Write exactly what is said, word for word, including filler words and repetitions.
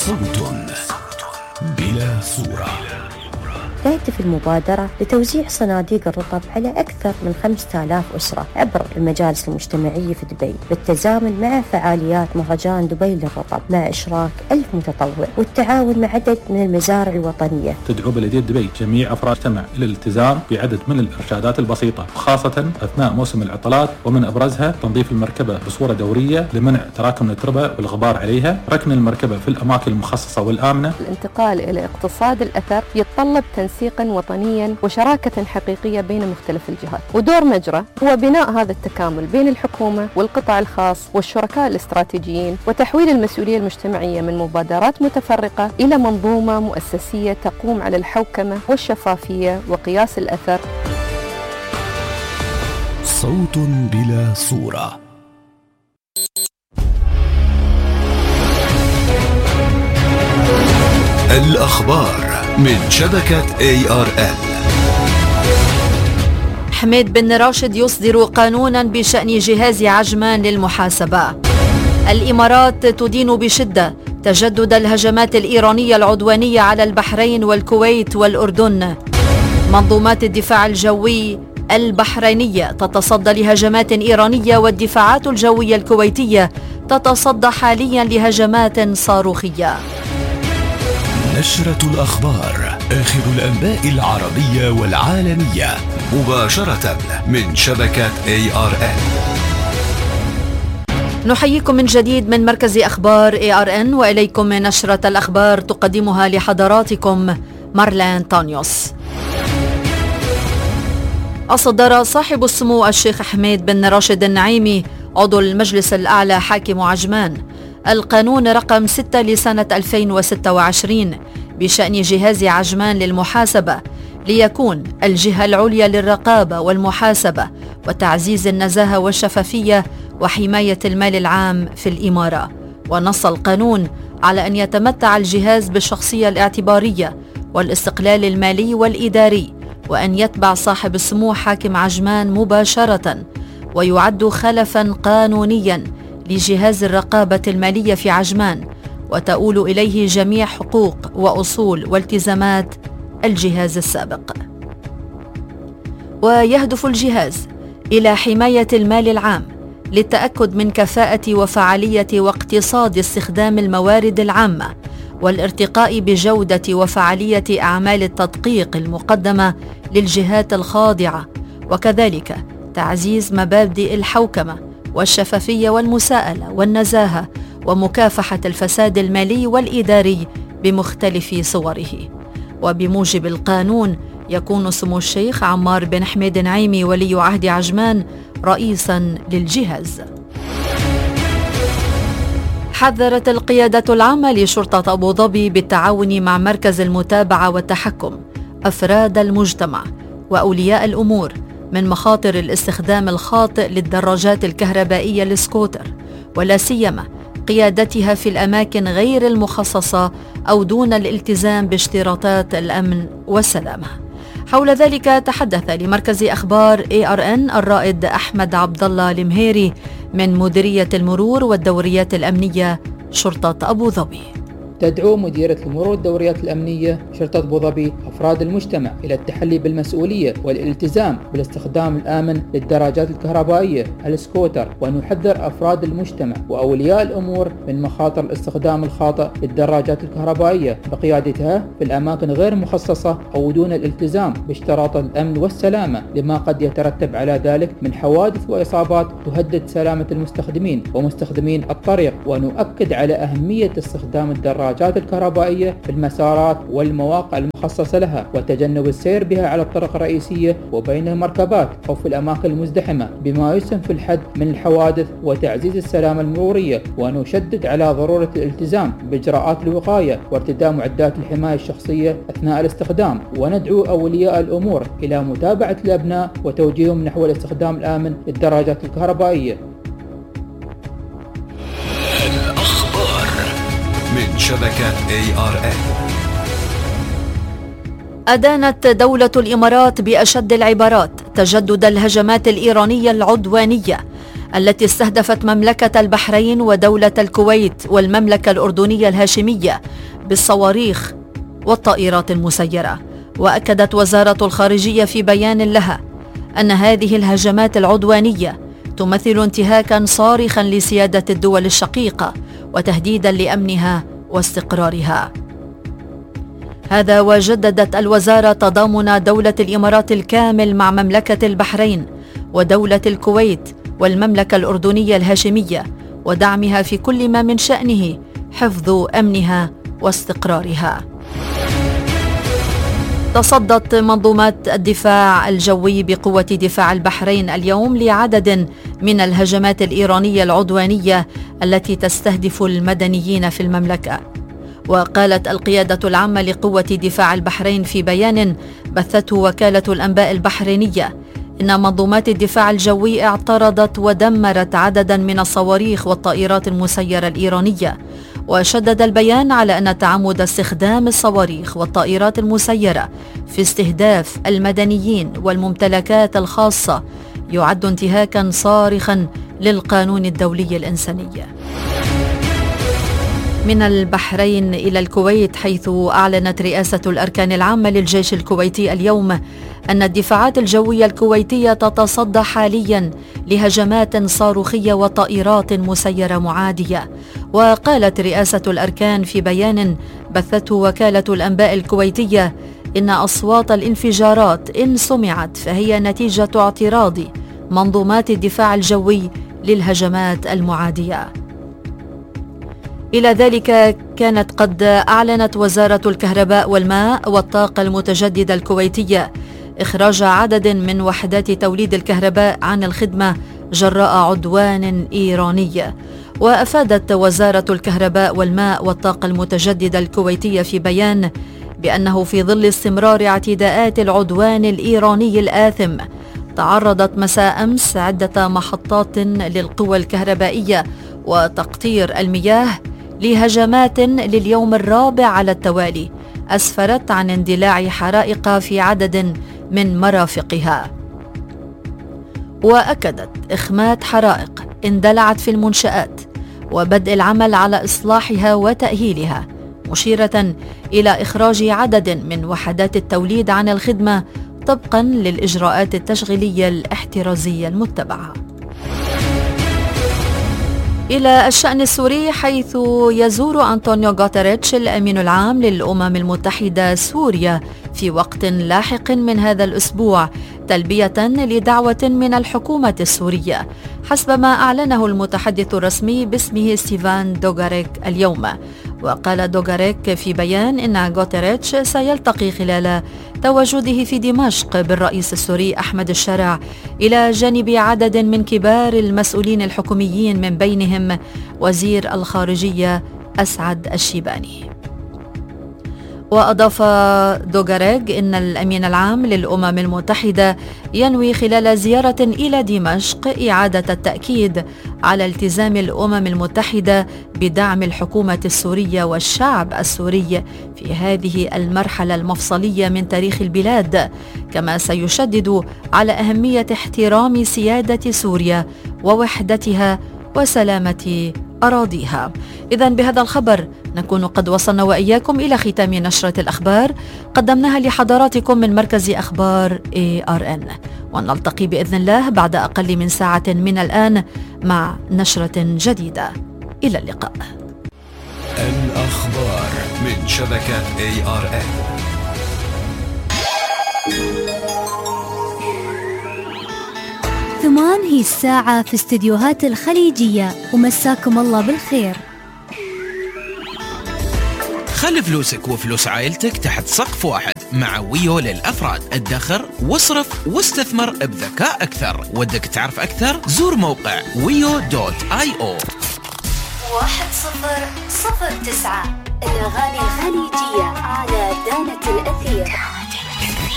صوت بلا صورة. تهدف المبادرة لتوزيع صناديق الرطب على أكثر من خمسة آلاف أسرة عبر المجالس المجتمعية في دبي، بالتزامن مع فعاليات مهرجان دبي للرطب مع إشراك ألف متطوع والتعاون مع عدد من المزارع الوطنية. تدعو بلدية دبي جميع أفراد المجتمع إلى الالتزام بعدد من الإرشادات البسيطة، خاصة أثناء موسم العطلات، ومن أبرزها تنظيف المركبة بصورة دورية لمنع تراكم التربة والغبار عليها، ركن المركبة في الأماكن المخصصة والآمنة. الانتقال إلى اقتصاد الأثر يتطلب تنسيقا وطنيا وشراكة حقيقية بين مختلف الجهات، ودور مجرى هو بناء هذا التكامل بين الحكومة والقطاع الخاص والشركاء الاستراتيجيين، وتحويل المسؤولية المجتمعية من مبادرات متفرقة إلى منظومة مؤسسية تقوم على الحوكمة والشفافية وقياس الأثر. صوت بلا صورة. الأخبار من شبكة إيه آر إل. حميد بن راشد يصدر قانونا بشأن جهاز عجمان للمحاسبة. الإمارات تدين بشدة تجدد الهجمات الإيرانية العدوانية على البحرين والكويت والأردن. منظومات الدفاع الجوي البحرينية تتصدى لهجمات إيرانية، والدفاعات الجوية الكويتية تتصدى حاليا لهجمات صاروخية. نشرة الأخبار، آخر الأنباء العربية والعالمية، مباشرة من شبكة إيه آر إل. نحييكم من جديد من مركز أخبار إيه آر إن، وإليكم نشرة الأخبار تقدمها لحضراتكم مارلين تانيوس. أصدر صاحب السمو الشيخ حميد بن راشد النعيمي عضو المجلس الأعلى حاكم عجمان القانون رقم ستة لسنة ألفين وستة وعشرين بشأن جهاز عجمان للمحاسبة، ليكون الجهة العليا للرقابة والمحاسبة وتعزيز النزاهة والشفافية وحماية المال العام في الإمارة. ونص القانون على أن يتمتع الجهاز بالشخصية الاعتبارية والاستقلال المالي والإداري، وأن يتبع صاحب السمو حاكم عجمان مباشرة، ويعد خلفا قانونيا لجهاز الرقابة المالية في عجمان، وتؤول إليه جميع حقوق وأصول والتزامات الجهاز السابق. ويهدف الجهاز إلى حماية المال العام للتأكد من كفاءة وفعالية واقتصاد استخدام الموارد العامة، والارتقاء بجودة وفعالية أعمال التدقيق المقدمة للجهات الخاضعة، وكذلك تعزيز مبادئ الحوكمة والشفافية والمساءلة والنزاهة ومكافحة الفساد المالي والإداري بمختلف صوره. وبموجب القانون يكون سمو الشيخ عمار بن حميد نعيمي ولي عهد عجمان رئيسا للجهاز. حذرت القيادة العامة لشرطة أبو ظبي بالتعاون مع مركز المتابعة والتحكم أفراد المجتمع وأولياء الأمور من مخاطر الاستخدام الخاطئ للدراجات الكهربائية السكوتر، ولا سيما قيادتها في الأماكن غير المخصصة أو دون الالتزام باشتراطات الأمن والسلامة. حول ذلك تحدث لمركز أخبار إيه آر إن الرائد أحمد عبد الله المهيري من مديرية المرور والدوريات الأمنية شرطة أبو ظبي. تدعو مديرية المرور والدوريات الأمنية شرطة أبو ظبي أفراد المجتمع إلى التحلي بالمسؤولية والالتزام بالاستخدام الآمن للدراجات الكهربائية السكوتر، وأن يحذر أفراد المجتمع وأولياء الأمور من مخاطر الاستخدام الخاطئ للدراجات الكهربائية بقيادتها في الأماكن غير مخصصة أو دون الالتزام باشتراطات الأمن والسلامة، لما قد يترتب على ذلك من حوادث وإصابات تهدد سلامة المستخدمين ومستخدمين الطريق. ونؤكد على أهمية استخدام الدراجات الدراجات الكهربائية في المسارات والمواقع المخصصة لها، وتجنب السير بها على الطرق الرئيسية وبين المركبات أو في الأماكن المزدحمة، بما يسهم في الحد من الحوادث وتعزيز السلامة المرورية. ونشدد على ضرورة الالتزام بإجراءات الوقاية وارتداء معدات الحماية الشخصية أثناء الاستخدام. وندعو أولياء الأمور إلى متابعة الأبناء وتوجيههم نحو الاستخدام الآمن للدراجات الكهربائية. من شبكة إيه آر إل. أدانت دولة الإمارات بأشد العبارات تجدد الهجمات الإيرانية العدوانية التي استهدفت مملكة البحرين ودولة الكويت والمملكة الأردنية الهاشمية بالصواريخ والطائرات المسيرة. وأكدت وزارة الخارجية في بيان لها أن هذه الهجمات العدوانية تمثل انتهاكا صارخا لسيادة الدول الشقيقة وتهديدا لأمنها واستقرارها. هذا وجددت الوزارة تضامن دولة الإمارات الكامل مع مملكة البحرين ودولة الكويت والمملكة الأردنية الهاشمية ودعمها في كل ما من شأنه حفظ أمنها واستقرارها. تصدت منظومات الدفاع الجوي بقوة دفاع البحرين اليوم لعدد من الهجمات الإيرانية العدوانية التي تستهدف المدنيين في المملكة. وقالت القيادة العامة لقوة دفاع البحرين في بيان بثته وكالة الأنباء البحرينية إن منظومات الدفاع الجوي اعترضت ودمرت عددا من الصواريخ والطائرات المسيرة الإيرانية. وشدد البيان على أن تعمد استخدام الصواريخ والطائرات المسيرة في استهداف المدنيين والممتلكات الخاصة يعد انتهاكا صارخا للقانون الدولي الإنساني. من البحرين إلى الكويت، حيث أعلنت رئاسة الأركان العامة للجيش الكويتي اليوم أن الدفاعات الجوية الكويتية تتصدى حاليا لهجمات صاروخية وطائرات مسيرة معادية. وقالت رئاسة الأركان في بيان بثته وكالة الأنباء الكويتية إن أصوات الانفجارات إن سمعت فهي نتيجة اعتراض منظومات الدفاع الجوي للهجمات المعادية. إلى ذلك كانت قد أعلنت وزارة الكهرباء والماء والطاقة المتجددة الكويتية إخراج عدد من وحدات توليد الكهرباء عن الخدمة جراء عدوان إيراني. وأفادت وزارة الكهرباء والماء والطاقة المتجددة الكويتية في بيان بأنه في ظل استمرار اعتداءات العدوان الإيراني الآثم، تعرضت مساء أمس عدة محطات للقوى الكهربائية وتقطير المياه لهجمات لليوم الرابع على التوالي أسفرت عن اندلاع حرائق في عدد من مرافقها. وأكدت إخماد حرائق اندلعت في المنشآت وبدء العمل على إصلاحها وتأهيلها، مشيرة إلى إخراج عدد من وحدات التوليد عن الخدمة طبقا للإجراءات التشغيلية الاحترازية المتبعة. إلى الشأن السوري، حيث يزور أنطونيو غوتيريتش الأمين العام للأمم المتحدة سوريا في وقت لاحق من هذا الأسبوع تلبية لدعوة من الحكومة السورية، حسب ما أعلنه المتحدث الرسمي باسمه ستيفان دوغاريك اليوم. وقال دوغاريك في بيان إن غوتيريتش سيلتقي خلال تواجده في دمشق بالرئيس السوري أحمد الشارع إلى جانب عدد من كبار المسؤولين الحكوميين من بينهم وزير الخارجية أسعد الشيباني. وأضاف دوغاريك إن الأمين العام للأمم المتحدة ينوي خلال زيارة إلى دمشق إعادة التأكيد على التزام الأمم المتحدة بدعم الحكومة السورية والشعب السوري في هذه المرحلة المفصلية من تاريخ البلاد، كما سيشدد على أهمية احترام سيادة سوريا ووحدتها وسلامة أراضيها. إذن بهذا الخبر نكون قد وصلنا وإياكم إلى ختام نشرة الأخبار قدمناها لحضراتكم من مركز أخبار إيه آر إن، ونلتقي بإذن الله بعد أقل من ساعة من الآن مع نشرة جديدة. إلى اللقاء. الأخبار من شبكة إيه آر إن. ثمان هي الساعة في استديوهات الخليجية، ومساكم الله بالخير. خلي فلوسك وفلوس عائلتك تحت سقف واحد مع ويو للأفراد. ادخر واصرف واستثمر بذكاء أكثر. ودك تعرف أكثر؟ زور موقع ويو دوت آي أو. واحد صفر صفر تسعة الأغاني الخليجية على دانة الأثير.